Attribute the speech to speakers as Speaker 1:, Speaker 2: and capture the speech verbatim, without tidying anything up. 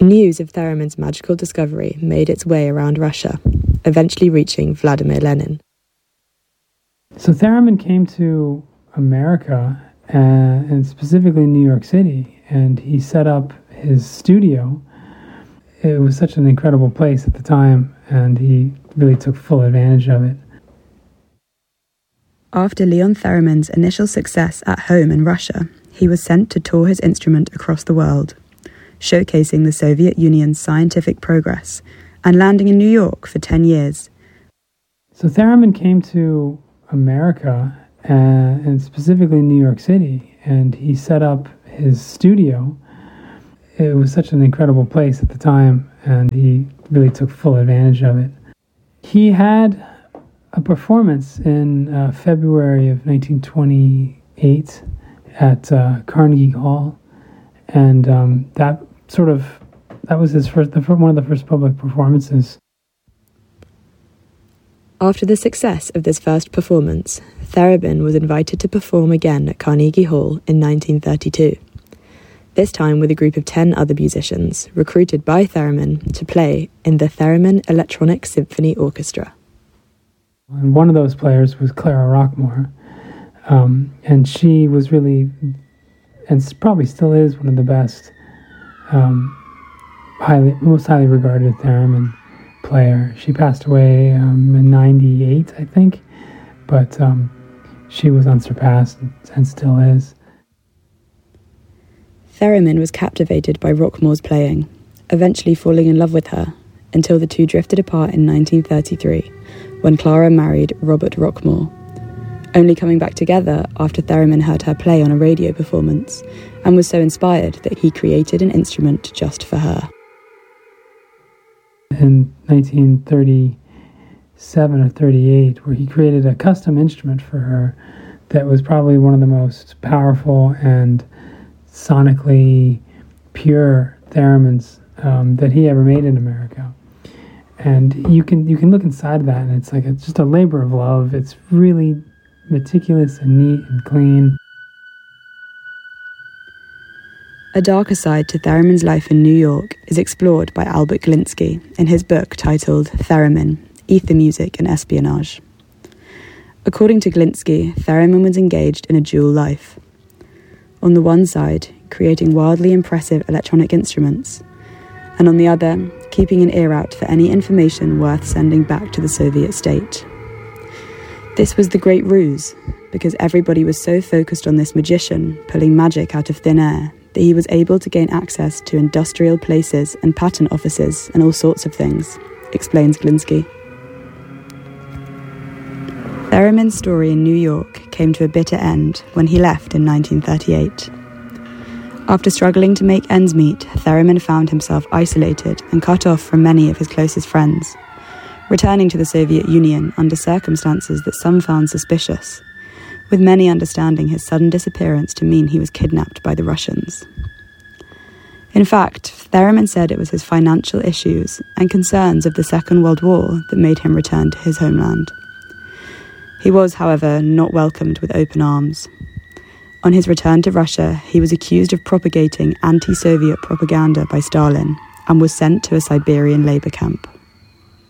Speaker 1: News of Theremin's magical discovery made its way around Russia, eventually reaching Vladimir Lenin.
Speaker 2: So Theremin came to America, uh, and specifically New York City, and he set up his studio. It was such an incredible place at the time, and he really took full advantage of it.
Speaker 1: After Leon Theremin's initial success at home in Russia, he was sent to tour his instrument across the world, showcasing the Soviet Union's scientific progress and landing in New York for ten years.
Speaker 2: So Theremin came to America, uh, and specifically New York City, and he set up his studio. It was such an incredible place at the time, and he really took full advantage of it. He had a performance in uh, February of nineteen twenty-eight at uh, Carnegie Hall, and um, that sort of that was his first, the, one of the first public performances.
Speaker 1: After the success of this first performance, Theremin was invited to perform again at Carnegie Hall in nineteen thirty-two. This time with a group of ten other musicians, recruited by Theremin to play in the Theremin Electronic Symphony Orchestra.
Speaker 2: And one of those players was Clara Rockmore, um, and she was really, and probably still is, one of the best, um, highly, most highly regarded Theremin player. She passed away um, in ninety-eight, I think, but um, she was unsurpassed and still is.
Speaker 1: Theremin was captivated by Rockmore's playing, eventually falling in love with her, until the two drifted apart in nineteen thirty-three, when Clara married Robert Rockmore, only coming back together after Theremin heard her play on a radio performance, and was so inspired that he created an instrument just for her.
Speaker 2: In nineteen thirty-seven or thirty-eight, where he created a custom instrument for her that was probably one of the most powerful and sonically pure theremins um, that he ever made in America. And you can you can look inside of that, and it's like it's just a labor of love. It's really meticulous and neat and clean.
Speaker 1: A darker side to Theremin's life in New York is explored by Albert Glinsky in his book titled Theremin, Ether Music and Espionage. According to Glinsky, Theremin was engaged in a dual life. On the one side, creating wildly impressive electronic instruments, and on the other, keeping an ear out for any information worth sending back to the Soviet state. This was the great ruse, because everybody was so focused on this magician pulling magic out of thin air that he was able to gain access to industrial places and patent offices and all sorts of things, explains Glinsky. Theremin's story in New York came to a bitter end when he left in nineteen thirty-eight. After struggling to make ends meet, Theremin found himself isolated and cut off from many of his closest friends, returning to the Soviet Union under circumstances that some found suspicious, with many understanding his sudden disappearance to mean he was kidnapped by the Russians. In fact, Theremin said it was his financial issues and concerns of the Second World War that made him return to his homeland. He was, however, not welcomed with open arms. On his return to Russia, he was accused of propagating anti-Soviet propaganda by Stalin and was sent to a Siberian labor camp.